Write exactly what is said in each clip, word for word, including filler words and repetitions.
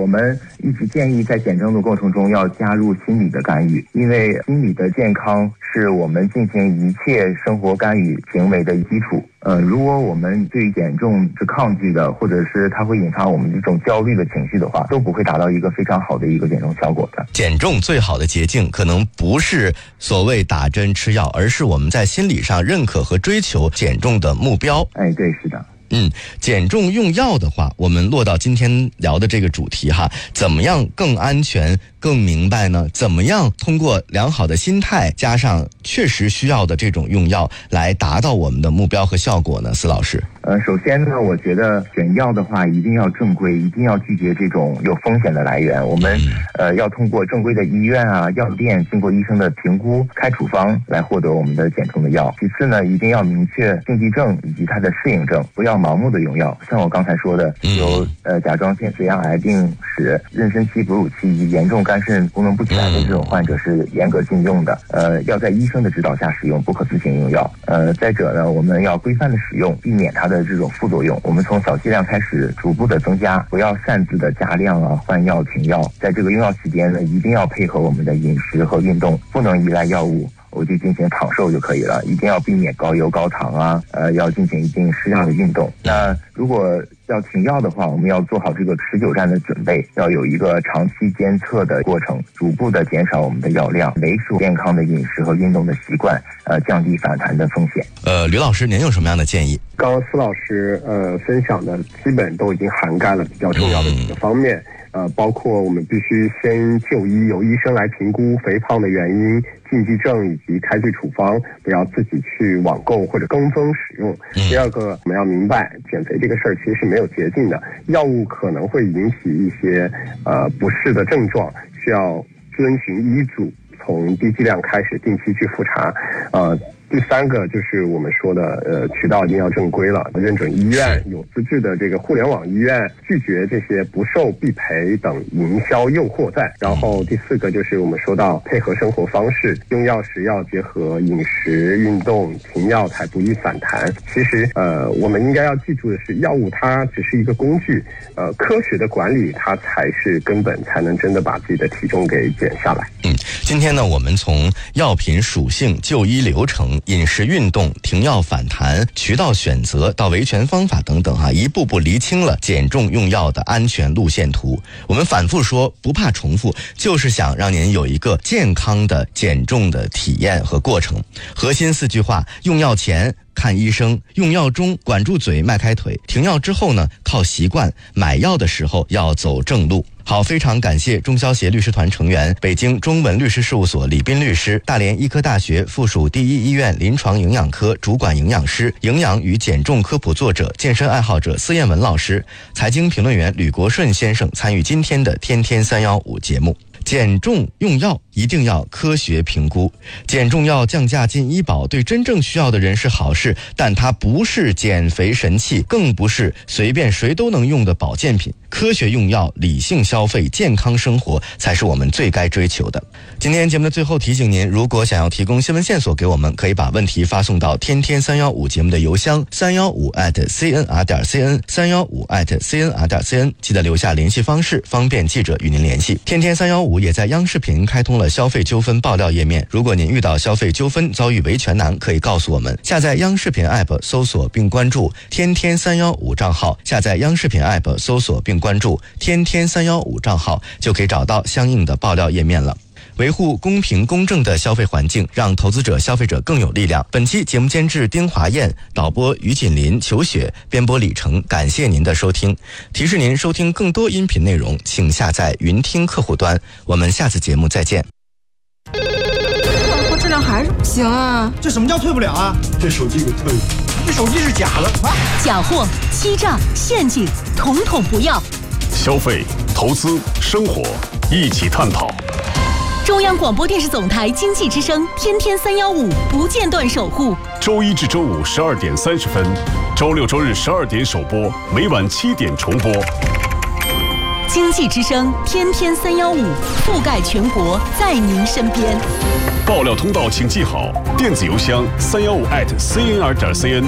我们一直建议在减重的过程中要加入心理的干预，因为心理的健康是我们进行一切生活干预行为的基础。呃，如果我们对减重是抗拒的，或者是它会引发我们这种焦虑的情绪的话，都不会达到一个非常好的一个减重效果的。 减重最好的捷径可能不是所谓打针吃药，而是我们在心理上认可和追求减重的目标。 哎，对，是的。 嗯，减重用药的话，我们落到今天聊的这个主题哈，怎么样更安全、更明白呢？怎么样通过良好的心态加上确实需要的这种用药来达到我们的目标和效果呢？司老师。 呃，首先呢，我觉得选药的话一定要正规，一定要拒绝这种有风险的来源。我们呃要通过正规的医院啊、药店，经过医生的评估、开处方来获得我们的减重的药。其次呢，一定要明确禁忌症以及它的适应症，不要盲目的用药。像我刚才说的，有呃甲状腺髓样癌病史、妊娠期、哺乳期以及严重肝肾功能不全的这种患者是严格禁用的。呃，要在医生的指导下使用，不可自行用药。呃，再者呢，我们要规范的使用，避免它的这种副作用。我们从小剂量开始，逐步的增加，不要擅自的加量啊、换药、停药。在这个用药期间呢，一定要配合我们的饮食和运动，不能依赖药物我就进行躺瘦就可以了，一定要避免高油高糖啊，呃，要进行一定适量的运动。那如果要停药的话，我们要做好这个持久战的准备，要有一个长期监测的过程，逐步的减少我们的药量，维持健康的饮食和运动的习惯，呃，降低反弹的风险。 呃，吕老师，您有什么样的建议？ 刚刚司老师呃分享的基本都已经涵盖了比较重要的几个方面。嗯呃，包括我们必须先就医，由医生来评估肥胖的原因、禁忌症以及开具处方，不要自己去网购或者跟风使用。第二个，我们要明白，减肥这个事儿其实是没有捷径的，药物可能会引起一些呃不适的症状，需要遵循医嘱，从低剂量开始，定期去复查。呃。第三个就是我们说的，呃，渠道一定要正规了，认准医院、有资质的这个互联网医院，拒绝这些不受必赔等营销诱惑在。然后第四个就是我们说到配合生活方式，用药时要结合饮食、运动，停药才不易反弹。其实，呃，我们应该要记住的是，药物它只是一个工具，呃，科学的管理它才是根本，才能真的把自己的体重给减下来。 嗯，今天呢，我们从药品属性、就医流程、饮食运动、停药反弹、渠道选择到维权方法等等哈、啊，一步步厘清了减重用药的安全路线图。我们反复说，不怕重复，就是想让您有一个健康的减重的体验和过程。核心四句话：用药前看医生，用药中管住嘴迈开腿，停药之后呢靠习惯，买药的时候要走正路。好，非常感谢中消协律师团成员、北京中文律师事务所李斌律师、大连医科大学附属第一医院临床营养科主管营养师、营养与减重科普作者、健身爱好者司彦文老师、财经评论员吕国顺先生参与今天的天天三幺五节目。减重用药一定要科学评估，减重药降价进医保对真正需要的人是好事，但它不是减肥神器，更不是随便谁都能用的保健品。科学用药、理性消费、健康生活才是我们最该追求的。今天节目的最后提醒您，如果想要提供新闻线索给我们，可以把问题发送到天天三幺五节目的邮箱三幺五 at c n r 点 c n 三幺五 at c n r 点 c n， 记得留下联系方式，方便记者与您联系。天天三幺五也在央视频开通了消费纠纷爆料页面，如果您遇到消费纠纷遭遇维权难，可以告诉我们。下载央视频 app 搜索并关注天天三幺五账号，下载央视频 app 搜索并关注天天三幺五账号，就可以找到相应的爆料页面了。维护公平公正的消费环境，让投资者消费者更有力量。本期节目监制丁华燕，导播于锦林、裘雪，编播李成。感谢您的收听。提示您收听更多音频内容，请下载云听客户端。我们下次节目再见。 货质量还是不行啊！ 这什么叫退不了啊？这手机给退了，这手机是假的啊！ 假货、欺诈、陷阱，统统不要。 消费、投资、生活，一起探讨。 中央广播电视总台经济之声天天三幺五不间断守护， 周一至周五十二点三十分，周六周日十二点首播，每晚七点重播。 经济之声天天三幺五，覆盖全国，在您身边。 爆料通道请记好，电子邮箱三幺五 at c n r 点 c n，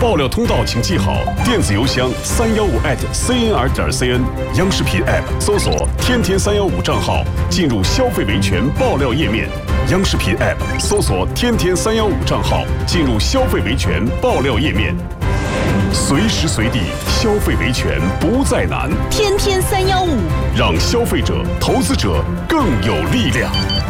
爆料通道请记好，电子邮箱三幺五 at cnr 点 cn， 央视频 app 搜索天天三幺五账号，进入消费维权爆料页面。央视频 app 搜索天天三幺五账号，进入消费维权爆料页面。随时随地消费维权不再难， 天天三幺五， 让消费者、投资者更有力量。